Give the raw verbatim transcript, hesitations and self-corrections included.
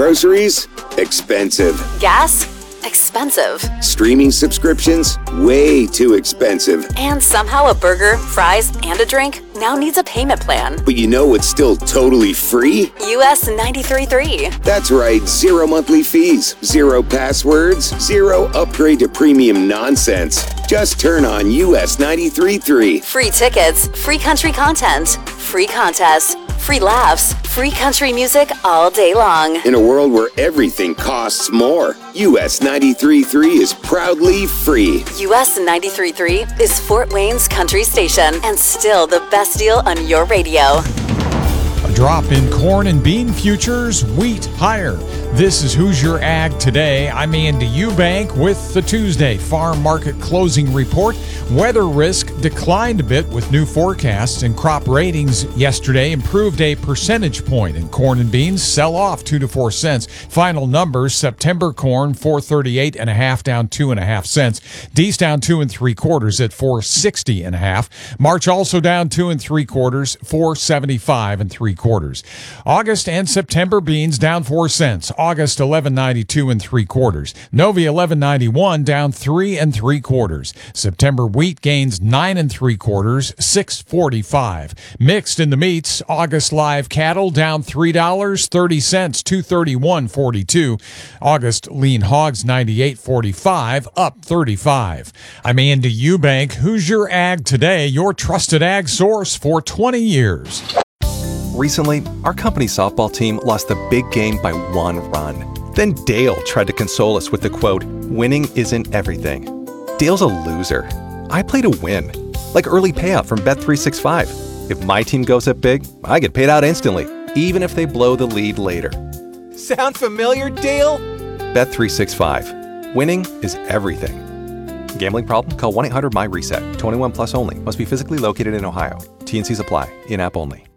Groceries? Expensive. Gas? Expensive. Streaming subscriptions? Way too expensive. And somehow a burger, fries, and a drink now needs a payment plan. But you know what's still totally free? U S ninety-three point three. That's right, zero monthly fees, zero passwords, zero upgrade to premium nonsense. Just turn on U S ninety-three point three. Free tickets, free country content, free contests, free laughs, free country music all day long. In a world where everything costs more, U S ninety-three point three is proudly free. U S ninety-three point three is Fort Wayne's country station and still the best deal on your radio. A drop in corn and bean futures, wheat higher. This is Who's Your Ag Today. I'm Andy Eubank with the Tuesday Farm Market Closing Report. Weather risk declined a bit with new forecasts, and crop ratings yesterday improved a percentage point. And corn and beans sell off two to four cents. Final numbers: September corn four thirty-eight and a half, down two and a half cents. D's down two and three quarters at four sixty and a half. March also down two and three quarters, four seventy-five and three quarters. August and September beans down four cents. August eleven ninety-two and three quarters. Novi eleven ninety-one, down three and three quarters. September wheat gains nine and three quarters, six forty-five. Mixed in the meats, August live cattle down three dollars and thirty cents, two thirty-one forty-two. August lean hogs ninety-eight forty-five, up thirty-five. I'm Andy Eubank. Who's Your Ag Today? Your trusted ag source for twenty years. Recently, our company's softball team lost a big game by one run. Then Dale tried to console us with the quote, "Winning isn't everything." Dale's a loser. I play to win, like early payout from Bet three sixty-five. If my team goes up big, I get paid out instantly, even if they blow the lead later. Sound familiar, Dale? Bet three sixty-five. Winning is everything. Gambling problem? Call one eight hundred M Y RESET. twenty-one plus only. Must be physically located in Ohio. T and Cs apply. In-app only.